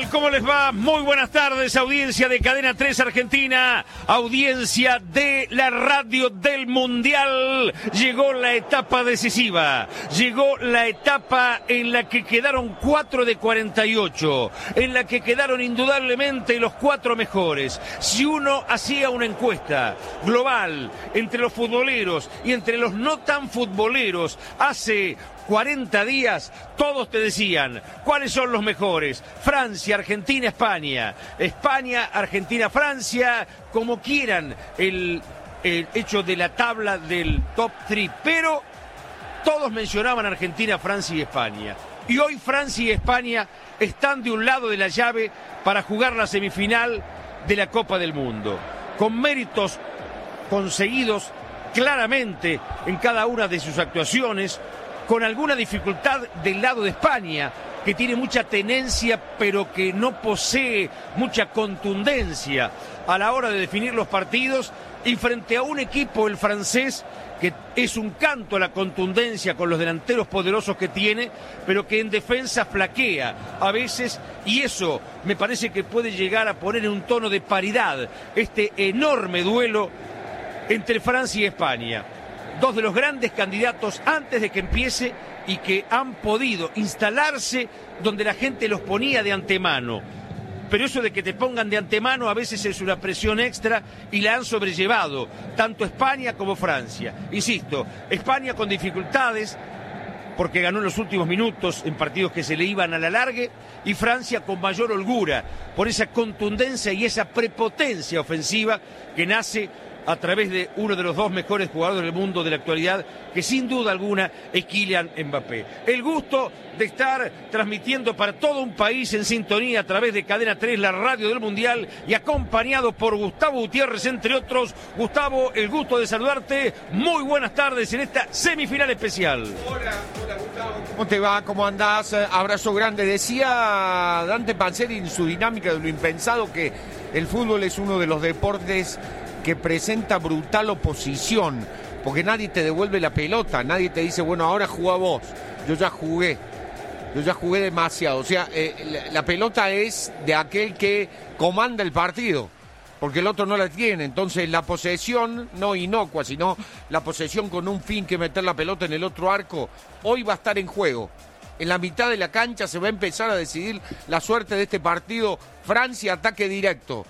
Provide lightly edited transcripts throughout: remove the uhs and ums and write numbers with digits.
¿Cómo les va? Muy buenas tardes, audiencia de Cadena 3 Argentina, audiencia de la radio del Mundial. Llegó la etapa decisiva, llegó la etapa en la que quedaron 4 de 48, en la que quedaron indudablemente los 4 mejores. Si uno hacía una encuesta global entre los futboleros y entre los no tan futboleros hace 40 días, todos te decían cuáles son los mejores. Francia, Argentina, España. España, Argentina, Francia, como quieran el hecho de la tabla del top 3. Pero todos mencionaban Argentina, Francia y España. Y hoy Francia y España están de un lado de la llave para jugar la semifinal de la Copa del Mundo. Con méritos conseguidos claramente en cada una de sus actuaciones, con alguna dificultad del lado de España, que tiene mucha tenencia, pero que no posee mucha contundencia a la hora de definir los partidos, y frente a un equipo, el francés, que es un canto a la contundencia con los delanteros poderosos que tiene, pero que en defensa flaquea a veces, y eso me parece que puede llegar a poner en un tono de paridad este enorme duelo entre Francia y España. Dos de los grandes candidatos antes de que empiece y que han podido instalarse donde la gente los ponía de antemano. Pero eso de que te pongan de antemano a veces es una presión extra y la han sobrellevado tanto España como Francia. Insisto, España con dificultades porque ganó en los últimos minutos en partidos que se le iban a la largue, y Francia con mayor holgura por esa contundencia y esa prepotencia ofensiva que nace a través de uno de los dos mejores jugadores del mundo de la actualidad, que sin duda alguna es Kylian Mbappé. El gusto de estar transmitiendo para todo un país en sintonía a través de Cadena 3, la radio del Mundial, y acompañado por Gustavo Gutiérrez, entre otros. Gustavo, el gusto de saludarte. Muy buenas tardes en esta semifinal especial. Hola Gustavo, ¿cómo te va? ¿Cómo andás? Abrazo grande. Decía Dante Panzeri en su dinámica de lo impensado que el fútbol es uno de los deportes que presenta brutal oposición, porque nadie te devuelve la pelota, nadie te dice, bueno, ahora jugá vos. Yo ya jugué demasiado. O sea, la pelota es de aquel que comanda el partido, porque el otro no la tiene. Entonces la posesión, no inocua, sino la posesión con un fin, que meter la pelota en el otro arco, hoy va a estar en juego. En la mitad de la cancha se va a empezar a decidir la suerte de este partido. Francia, ataque directo.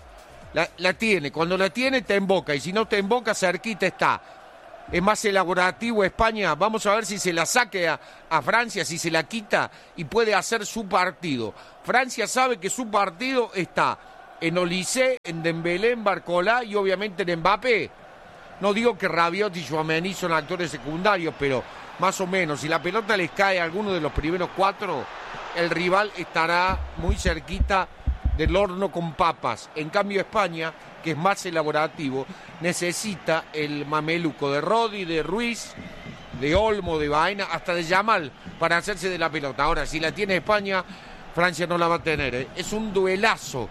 La tiene, cuando la tiene te emboca, y si no te emboca, cerquita está. Es más elaborativo España, vamos a ver si se la saque a Francia, si se la quita y puede hacer su partido. Francia sabe que su partido está en Olise, en Dembélé, en Barcola y obviamente en Mbappé. No digo que Rabiot y Tchouaméni son actores secundarios, pero más o menos, si la pelota les cae a alguno de los primeros 4, el rival estará muy cerquita del horno con papas. En cambio España, que es más elaborativo, necesita el mameluco de Rodi, de Ruiz, de Olmo, de Baena, hasta de Yamal, para hacerse de la pelota. Ahora, si la tiene España, Francia no la va a tener. Es un duelazo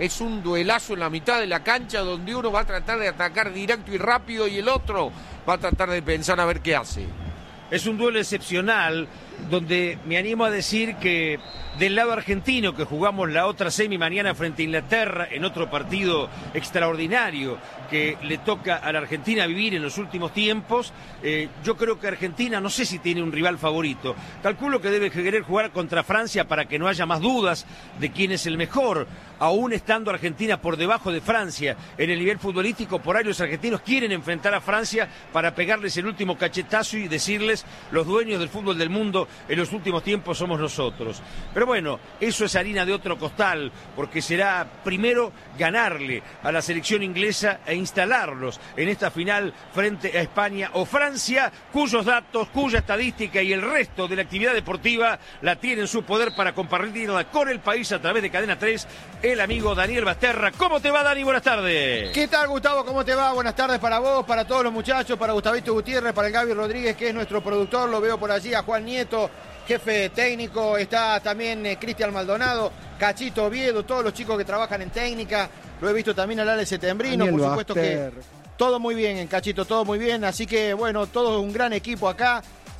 en la mitad de la cancha, donde uno va a tratar de atacar directo y rápido y el otro va a tratar de pensar a ver qué hace. Es un duelo excepcional, donde me animo a decir que del lado argentino, que jugamos la otra semi mañana frente a Inglaterra, en otro partido extraordinario que le toca a la Argentina vivir en los últimos tiempos, yo creo que Argentina, no sé si tiene un rival favorito. Calculo que debe querer jugar contra Francia para que no haya más dudas de quién es el mejor. Aún estando Argentina por debajo de Francia en el nivel futbolístico, por ahí los argentinos quieren enfrentar a Francia para pegarles el último cachetazo y decirles: los dueños del fútbol del mundo en los últimos tiempos somos nosotros. Pero bueno, eso es harina de otro costal, porque será primero ganarle a la selección inglesa e instalarlos en esta final frente a España o Francia, cuyos datos, cuya estadística y el resto de la actividad deportiva la tiene en su poder para compartirla con el país a través de Cadena 3, el amigo Daniel Basterra. ¿Cómo te va, Dani? Buenas tardes. ¿Qué tal, Gustavo? ¿Cómo te va? Buenas tardes para vos, para todos los muchachos, para Gustavito Gutiérrez, para el Gaby Rodríguez, que es nuestro productor. Lo veo por allí, a Juan Nieto, jefe técnico. Está también Cristian Maldonado, Cachito Oviedo, todos los chicos que trabajan en técnica. Lo he visto también al Ale Setembrino, por supuesto que todo muy bien en Cachito, todo muy bien. Así que, bueno, todo un gran equipo acá.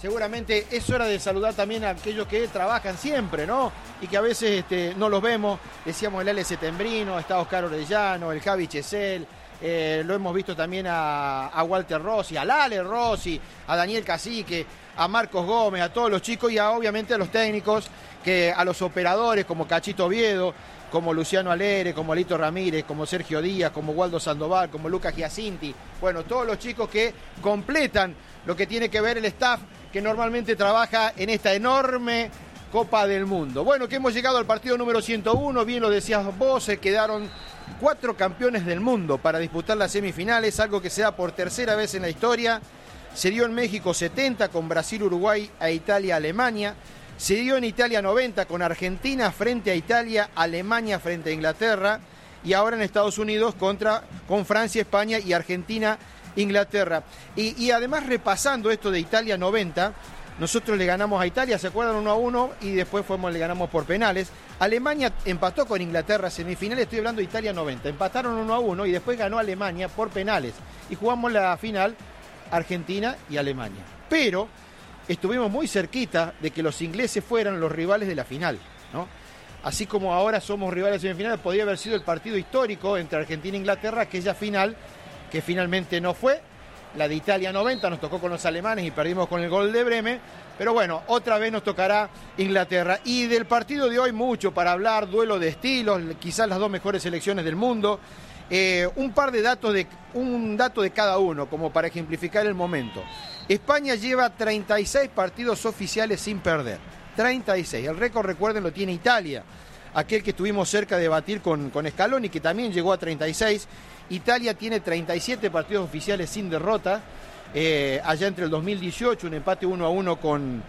seguramente es hora de saludar también a aquellos que trabajan siempre, ¿no? Y que a veces no los vemos. Decíamos el Ale Setembrino, está Oscar Orellano, el Javi Chesel, lo hemos visto también a Walter Rossi, a Lale Rossi, a Daniel Cacique, a Marcos Gómez, a todos los chicos y obviamente a los técnicos, a los operadores como Cachito Oviedo, como Luciano Alere, como Alito Ramírez, como Sergio Díaz, como Waldo Sandoval, como Lucas Giacinti. Bueno, todos los chicos que completan lo que tiene que ver el staff que normalmente trabaja en esta enorme Copa del Mundo. Bueno, que hemos llegado al partido número 101, bien lo decías vos, se quedaron 4 campeones del mundo para disputar las semifinales, algo que se da por tercera vez en la historia. Se dio en México 70 con Brasil, Uruguay, a Italia, Alemania. Se dio en Italia 90 con Argentina frente a Italia, Alemania frente a Inglaterra. Y ahora en Estados Unidos con Francia, España y Argentina, Inglaterra. Y además repasando esto de Italia 90, nosotros le ganamos a Italia, ¿se acuerdan? 1-1 y después le ganamos por penales. Alemania empató con Inglaterra semifinales, estoy hablando de Italia 90. Empataron 1-1 y después ganó Alemania por penales. Y jugamos la final Argentina y Alemania. Pero estuvimos muy cerquita de que los ingleses fueran los rivales de la final, ¿no? Así como ahora somos rivales de semifinales, podría haber sido el partido histórico entre Argentina e Inglaterra, aquella final que finalmente no fue. La de Italia 90 nos tocó con los alemanes y perdimos con el gol de Bremen. Pero bueno, otra vez nos tocará Inglaterra. Y del partido de hoy mucho para hablar, duelo de estilos, quizás las 2 mejores selecciones del mundo. Un dato de cada uno, como para ejemplificar el momento. España lleva 36 partidos oficiales sin perder. 36. El récord, recuerden, lo tiene Italia. Aquel que estuvimos cerca de batir con Scaloni, que también llegó a 36. Italia tiene 37 partidos oficiales sin derrota. Allá entre el 2018, un empate 1-1 con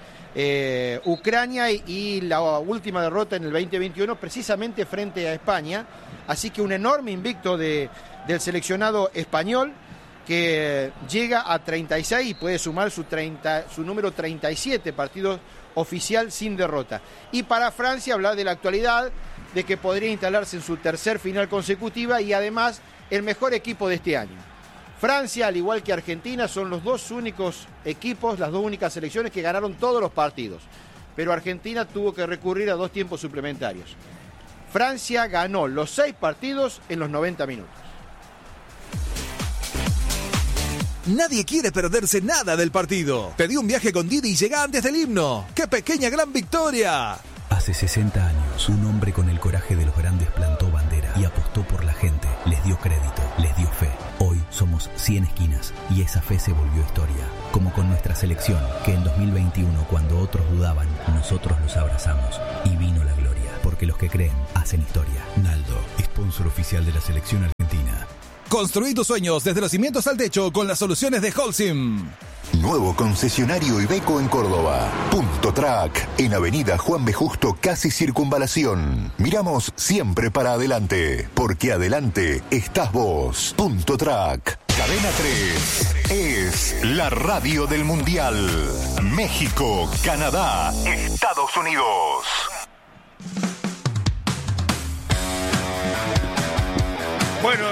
Ucrania y la última derrota en el 2021, precisamente frente a España. Así que un enorme invicto del seleccionado español, que llega a 36 y puede sumar su número 37 partidos oficial sin derrota. Y para Francia hablar de la actualidad, de que podría instalarse en su tercer final consecutiva y además el mejor equipo de este año. Francia, al igual que Argentina, son los 2 únicos equipos, las 2 únicas selecciones que ganaron todos los partidos. Pero Argentina tuvo que recurrir a 2 tiempos suplementarios. Francia ganó los 6 partidos en los 90 minutos. Nadie quiere perderse nada del partido. Pedí un viaje con Didi y llega antes del himno. ¡Qué pequeña gran victoria! Hace 60 años, un hombre con el coraje de los grandes plantó bandera y apostó por la gente. Les dio crédito, les dio fe. Hoy somos 100 esquinas y esa fe se volvió historia. Como con nuestra selección, que en 2021, cuando otros dudaban, nosotros los abrazamos y vino la gloria. Porque los que creen, hacen historia. Naldo, sponsor oficial de la selección argentina. Construí tus sueños desde los cimientos al techo con las soluciones de Holcim. Nuevo concesionario Iveco en Córdoba. Punto Track, en Avenida Juan B. Justo, casi Circunvalación. Miramos siempre para adelante, porque adelante estás vos. Punto Track. Cadena 3 es la radio del Mundial. México, Canadá, Estados Unidos. Bueno,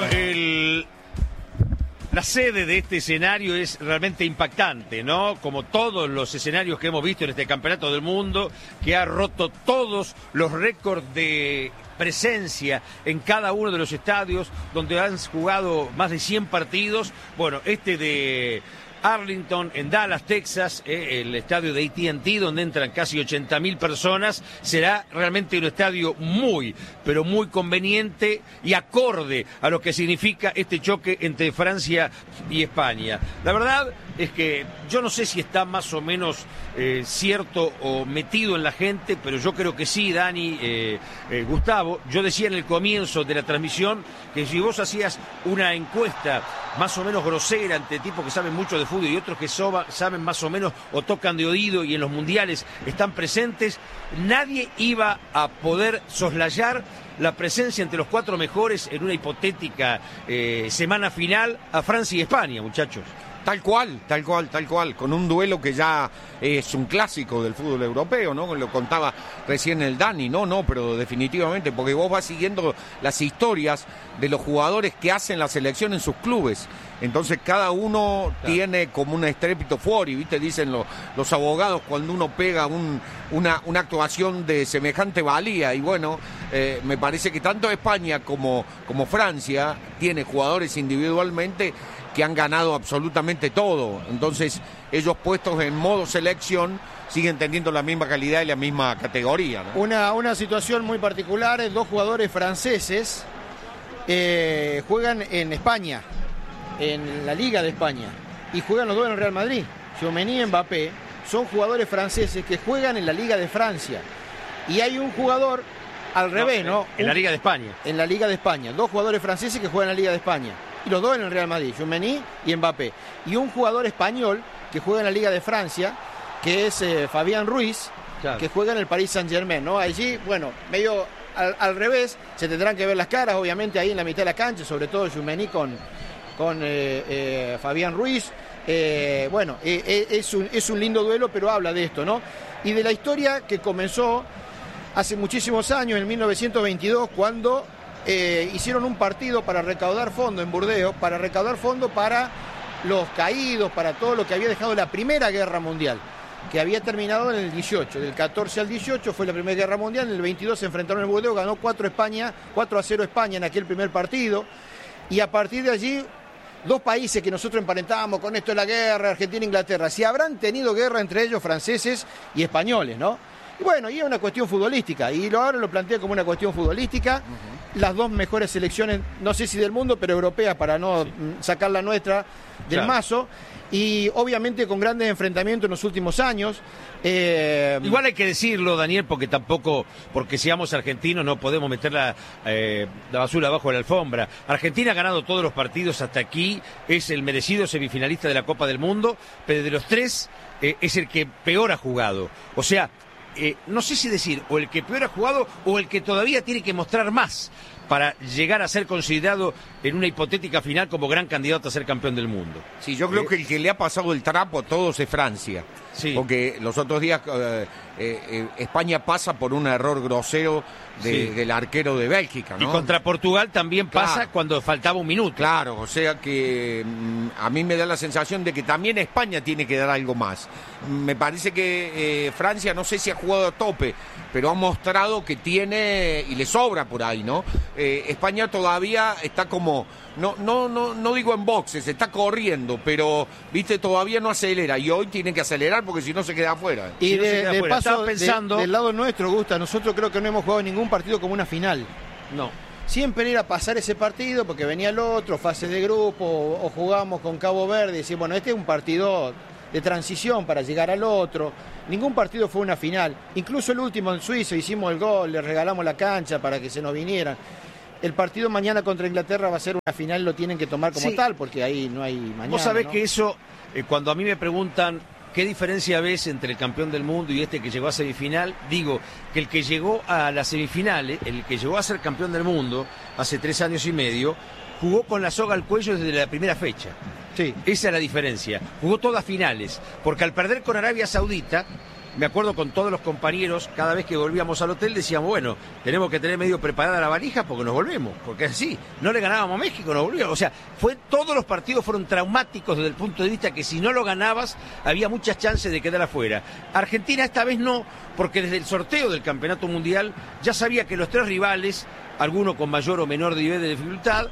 la sede de este escenario es realmente impactante, ¿no? Como todos los escenarios que hemos visto en este campeonato del mundo, que ha roto todos los récords de presencia en cada uno de los estadios donde han jugado más de 100 partidos. Bueno, este de Arlington, en Dallas, Texas, el estadio de AT&T, donde entran casi 80.000 personas, será realmente un estadio muy, pero muy conveniente y acorde a lo que significa este choque entre Francia y España. La verdad es que yo no sé si está más o menos cierto o metido en la gente, pero yo creo que sí, Dani, Gustavo. Yo decía en el comienzo de la transmisión que si vos hacías una encuesta más o menos grosera entre tipos que saben mucho de fútbol y otros que saben más o menos o tocan de oído y en los mundiales están presentes, nadie iba a poder soslayar la presencia entre los 4 mejores en una hipotética semana final a Francia y España, muchachos. Tal cual, con un duelo que ya es un clásico del fútbol europeo, ¿no? Lo contaba recién el Dani, no, pero definitivamente, porque vos vas siguiendo las historias de los jugadores que hacen la selección en sus clubes. Entonces cada uno tiene como un estrépito fuori, ¿viste? Dicen los abogados cuando uno pega una actuación de semejante valía. Y bueno, me parece que tanto España como Francia tiene jugadores individualmente que han ganado absolutamente todo. Entonces, ellos puestos en modo selección siguen teniendo la misma calidad y la misma categoría, ¿no? Una situación muy particular, dos jugadores franceses juegan en España, en la Liga de España, y juegan los dos en el Real Madrid. Tchouaméni y Mbappé son jugadores franceses que juegan en la Liga de Francia. Y hay un jugador al revés, ¿no? En la Liga de España. En la Liga de España, dos jugadores franceses que juegan en la Liga de España. Y los dos en el Real Madrid, Tchouaméni y Mbappé. Y un jugador español que juega en la Liga de Francia, que es Fabián Ruiz, claro, que juega en el Paris Saint-Germain, ¿no? Allí, bueno, medio al revés, se tendrán que ver las caras, obviamente, ahí en la mitad de la cancha, sobre todo Tchouaméni con Fabián Ruiz. Bueno, es un lindo duelo, pero habla de esto, ¿no? Y de la historia que comenzó hace muchísimos años, en 1922, cuando hicieron un partido para recaudar fondos en Burdeos, para recaudar fondos para los caídos, para todo lo que había dejado la Primera Guerra Mundial, que había terminado en el 18, del 14 al 18 fue la Primera Guerra Mundial, en el 22 se enfrentaron en Burdeos, ganó 4-0 España en aquel primer partido, y a partir de allí, dos países que nosotros emparentábamos con esto de la guerra, Argentina e Inglaterra, si habrán tenido guerra entre ellos, franceses y españoles, ¿no? Y bueno, y es una cuestión futbolística, y ahora lo plantea como una cuestión futbolística. Las dos mejores selecciones, no sé si del mundo, pero europeas, para no sacar la nuestra del mazo, y obviamente con grandes enfrentamientos en los últimos años. Igual hay que decirlo, Daniel, porque tampoco, porque seamos argentinos, no podemos meter la basura abajo de la alfombra. Argentina ha ganado todos los partidos hasta aquí, es el merecido semifinalista de la Copa del Mundo, pero de los tres es el que peor ha jugado. O sea, no sé si decir o el que peor ha jugado o el que todavía tiene que mostrar más para llegar a ser considerado en una hipotética final como gran candidato a ser campeón del mundo. Sí, yo creo que el que le ha pasado el trapo a todos es Francia. Sí. Porque los otros días España pasa por un error grosero del arquero de Bélgica, ¿no? Y contra Portugal también pasa cuando faltaba un minuto. Claro, o sea que a mí me da la sensación de que también España tiene que dar algo más. Me parece que Francia, no sé si ha jugado a tope, pero ha mostrado que tiene y le sobra por ahí, ¿no? España todavía está como, no digo en boxes, está corriendo, pero viste, todavía no acelera, y hoy tiene que acelerar porque si no se queda afuera. Y de paso, pensando del lado nuestro, Gusta, nosotros creo que no hemos jugado ningún partido como una final. No. Siempre era pasar ese partido porque venía el otro, fase de grupo, o jugamos con Cabo Verde y decir, bueno, este es un partido de transición para llegar al otro. Ningún partido fue una final. Incluso el último en Suiza hicimos el gol, le regalamos la cancha para que se nos vinieran. El partido mañana contra Inglaterra va a ser una final, lo tienen que tomar como tal, porque ahí no hay mañana. Vos sabés, ¿no? que eso, cuando a mí me preguntan qué diferencia ves entre el campeón del mundo y este que llegó a semifinal, digo que el que llegó a la semifinal, el que llegó a ser campeón del mundo hace 3 años y medio, jugó con la soga al cuello desde la primera fecha. Sí. Esa es la diferencia. Jugó todas finales, porque al perder con Arabia Saudita, me acuerdo con todos los compañeros, cada vez que volvíamos al hotel decíamos, bueno, tenemos que tener medio preparada la valija porque nos volvemos, porque así, no le ganábamos a México, nos volvíamos. O sea, todos los partidos fueron traumáticos desde el punto de vista que si no lo ganabas, había muchas chances de quedar afuera. Argentina esta vez no, porque desde el sorteo del Campeonato Mundial ya sabía que los 3 rivales, alguno con mayor o menor nivel de dificultad,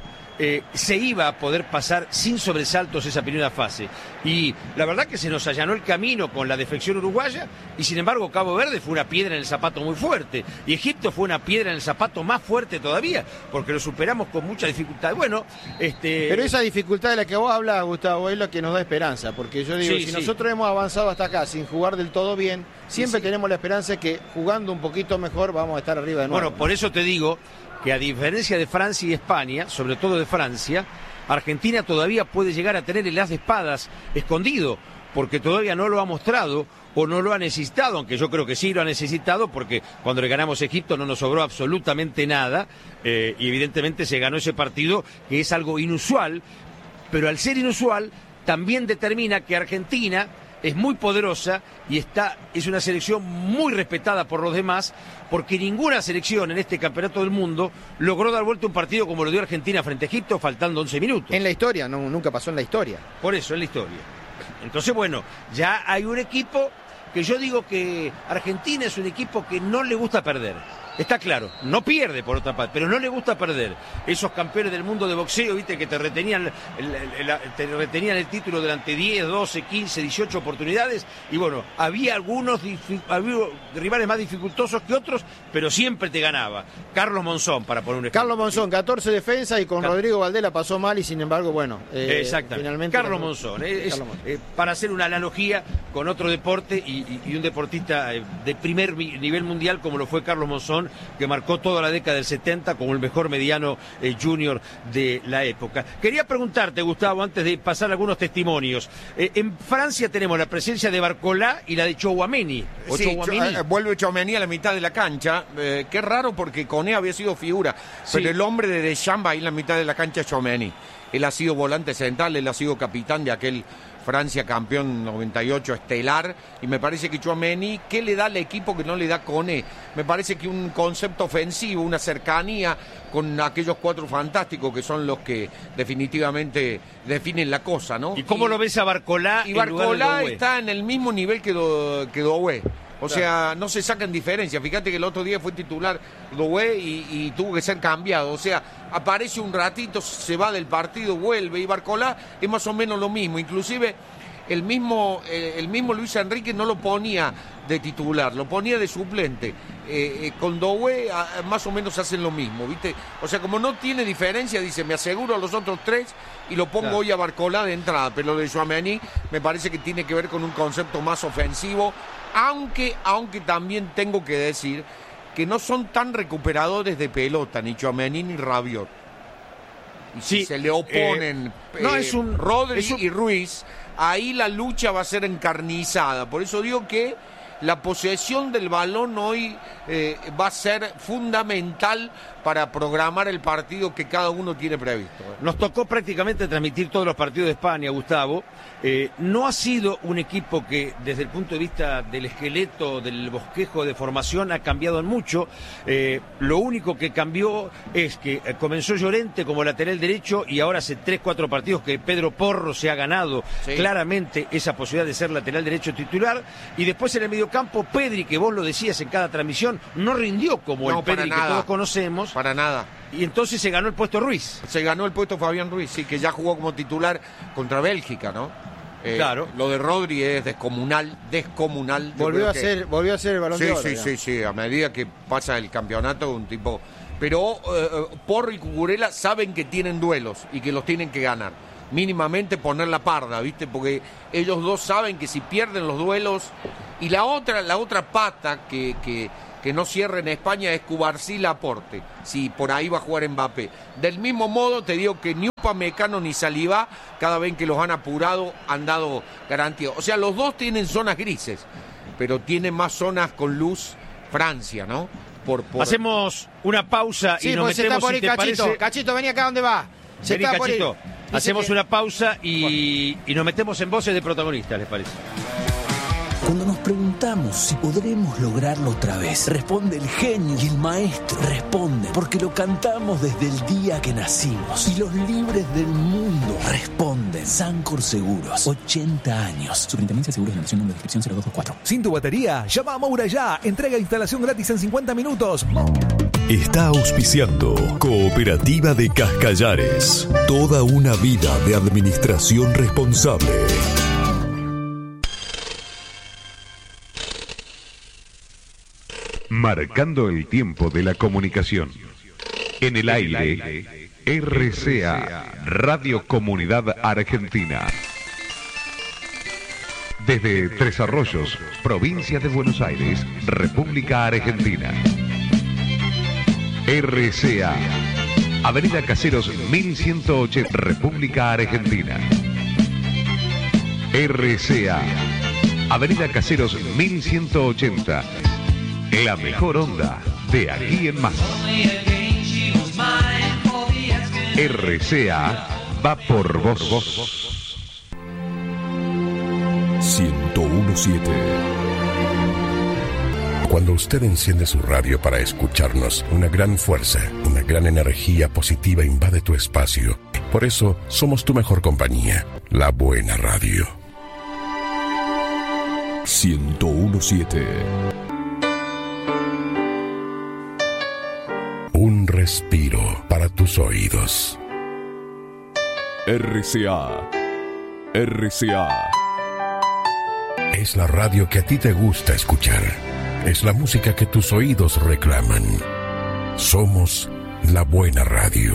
se iba a poder pasar sin sobresaltos esa primera fase. Y la verdad que se nos allanó el camino con la defección uruguaya, y sin embargo Cabo Verde fue una piedra en el zapato muy fuerte, y Egipto fue una piedra en el zapato más fuerte todavía, porque lo superamos con mucha dificultad. Bueno, pero esa dificultad de la que vos hablas, Gustavo, es la que nos da esperanza, porque yo digo, si nosotros hemos avanzado hasta acá sin jugar del todo bien, siempre tenemos la esperanza de que jugando un poquito mejor vamos a estar arriba de nuevo. Bueno, por eso te digo que a diferencia de Francia y España, sobre todo de Francia, Argentina todavía puede llegar a tener el as de espadas escondido, porque todavía no lo ha mostrado o no lo ha necesitado, aunque yo creo que sí lo ha necesitado, porque cuando le ganamos a Egipto no nos sobró absolutamente nada, y evidentemente se ganó ese partido, que es algo inusual, pero al ser inusual también determina que Argentina es muy poderosa y es una selección muy respetada por los demás, porque ninguna selección en este campeonato del mundo logró dar vuelta un partido como lo dio Argentina frente a Egipto faltando 11 minutos. En la historia, no, nunca pasó en la historia. Por eso, en la historia. Entonces, bueno, ya hay un equipo que yo digo que Argentina es un equipo que no le gusta perder. Está claro, no pierde por otra parte, pero no le gusta perder. Esos campeones del mundo de boxeo, viste, que te retenían el título durante 10, 12, 15, 18 oportunidades. Y bueno, había había rivales más dificultosos que otros, pero siempre te ganaba. Carlos Monzón, para poner un ejemplo. Carlos Monzón, 14 defensas y con Rodrigo Valdés pasó mal y sin embargo, bueno. Exactamente. Finalmente Carlos Monzón. Para hacer una analogía con otro deporte y un deportista de primer nivel mundial como lo fue Carlos Monzón, que marcó toda la década del 70 como el mejor mediano junior de la época. Quería preguntarte, Gustavo, antes de pasar algunos testimonios. En Francia tenemos la presencia de Barcolá y la de Tchouaméni. Sí, vuelve Tchouaméni a la mitad de la cancha. Qué raro porque Koné había sido figura, sí. Pero el hombre de Deschamps ahí en la mitad de la cancha es Tchouaméni. Él ha sido volante central, él ha sido capitán de aquel Francia campeón 98 estelar, y me parece que Tchouaméni, ¿qué le da al equipo que no le da Koné? Me parece que un concepto ofensivo, una cercanía con aquellos cuatro fantásticos que son los que definitivamente definen la cosa, ¿no? ¿Y cómo lo ves a Barcolá? Y Barcolá está en el mismo nivel que Doué. O sea, no se sacan diferencias. Fíjate que el otro día fue titular Doué y tuvo que ser cambiado. O sea, aparece un ratito, se va del partido, vuelve. Y Barcolá es más o menos lo mismo. Inclusive el mismo Luis Enrique no lo ponía de titular, lo ponía de suplente. Con Doué más o menos hacen lo mismo, ¿viste? O sea, como no tiene diferencia, dice, me aseguro a los otros tres y lo pongo hoy a Barcolá de entrada. Pero lo de Tchouaméni me parece que tiene que ver con un concepto más ofensivo. Aunque también tengo que decir que no son tan recuperadores de pelota, ni Tchouaméni ni Rabiot. Y si se le oponen Rodri y Ruiz, ahí la lucha va a ser encarnizada. Por eso digo que la posesión del balón hoy va a ser fundamental para programar el partido que cada uno tiene previsto. Nos tocó prácticamente transmitir todos los partidos de España, Gustavo. No ha sido un equipo que, desde el punto de vista del esqueleto, del bosquejo de formación, ha cambiado en mucho. Lo único que cambió es que comenzó Llorente como lateral derecho y ahora hace 3-4 partidos que Pedro Porro se ha ganado claramente esa posibilidad de ser lateral derecho titular. Y después en el mediocampo, Pedri, que vos lo decías en cada transmisión, no rindió como el Pedri que todos conocemos. Para nada. Y entonces se ganó el puesto Ruiz. Se ganó el puesto Fabián Ruiz, sí, que ya jugó como titular contra Bélgica, ¿no? Claro. Lo de Rodri es descomunal. Volvió a ser el Balón de Oro. Sí. A medida que pasa el campeonato, un tipo... Pero Porro y Cucurella saben que tienen duelos y que los tienen que ganar. Mínimamente poner la parda, ¿viste? Porque ellos dos saben que si pierden los duelos... Y la otra pata que no cierra en España es Cubarsí Laporte, si por ahí va a jugar Mbappé. Del mismo modo te digo que ni Upamecano ni Saliba, cada vez que los han apurado, han dado garantía. O sea, los dos tienen zonas grises, pero tienen más zonas con luz Francia, ¿no? Hacemos una pausa y nos metemos, por ahí, si te Cachito. parece... Cachito, vení acá, ¿dónde va? Vení, Cachito. Hacemos una pausa y nos metemos en voces de protagonistas, ¿les parece? Cuando nos preguntamos si podremos lograrlo otra vez, responde el genio y el maestro. Responde porque lo cantamos desde el día que nacimos. Y los libres del mundo responden. Sancor Seguros, 80 años. Superintendencia de Seguros de Nación, número de inscripción 0224. Sin tu batería, llama a Moura ya. Entrega e instalación gratis en 50 minutos. Está auspiciando Cooperativa de Cascallares. Toda una vida de administración responsable. Marcando el tiempo de la comunicación. En el aire, RCA, Radio Comunidad Argentina. Desde Tres Arroyos, provincia de Buenos Aires, República Argentina. RCA, Avenida Caseros 1180, República Argentina. RCA, Avenida Caseros 1180. La mejor onda de aquí en más. RCA va por vos. 107. Cuando usted enciende su radio para escucharnos, una gran fuerza, una gran energía positiva invade tu espacio. Por eso, somos tu mejor compañía, La Buena Radio. 101.7. Un respiro para tus oídos. RCA. RCA. Es la radio que a ti te gusta escuchar. Es la música que tus oídos reclaman. Somos La Buena Radio.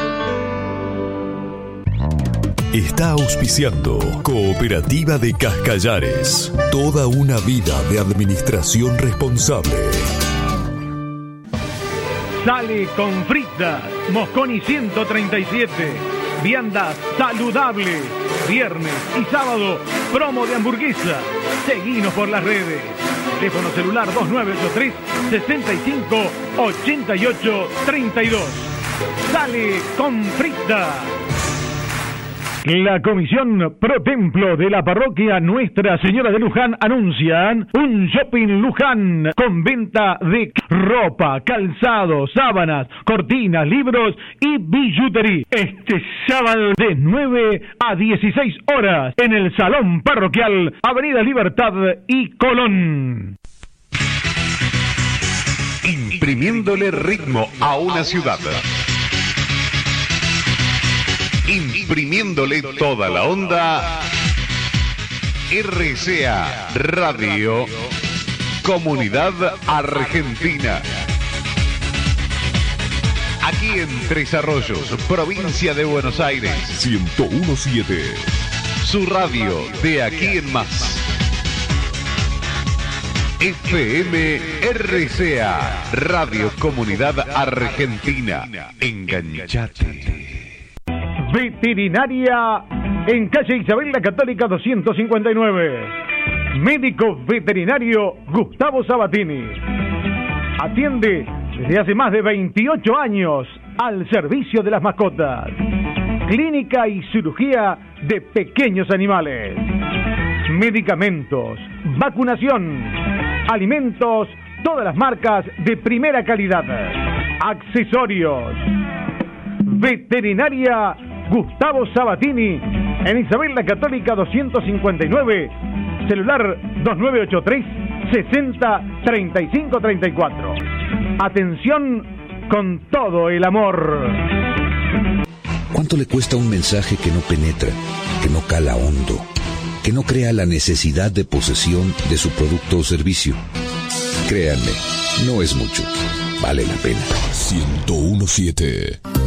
Está auspiciando Cooperativa de Cascallares. Toda una vida de administración responsable. Sale con fritas, Mosconi 137. Viandas saludables. Viernes y sábado, promo de hamburguesa. Seguinos por las redes. Teléfono celular 2983 65 88 32. Sale con fritas. La Comisión Pro Templo de la Parroquia Nuestra Señora de Luján anuncian un shopping Luján con venta de ropa, calzado, sábanas, cortinas, libros y billutería. Este sábado de 9 a 16 horas en el Salón Parroquial, Avenida Libertad y Colón. Imprimiéndole ritmo a una ciudad. Imprimiéndole toda la onda. RCA Radio Comunidad Argentina. Aquí en Tres Arroyos, provincia de Buenos Aires. 101.7. Su radio de aquí en más. FM RCA Radio Comunidad Argentina. Enganchate. Veterinaria en calle Isabel la Católica 259. Médico veterinario Gustavo Sabatini. Atiende desde hace más de 28 años al servicio de las mascotas. Clínica y cirugía de pequeños animales. Medicamentos, vacunación, alimentos, todas las marcas de primera calidad. Accesorios. Veterinaria Gustavo Sabatini en Isabel la Católica 259, celular 2983 60 35 34. Atención con todo el amor. ¿Cuánto le cuesta un mensaje que no penetra, que no cala hondo, que no crea la necesidad de posesión de su producto o servicio? Créanme, no es mucho. Vale la pena. 101.7.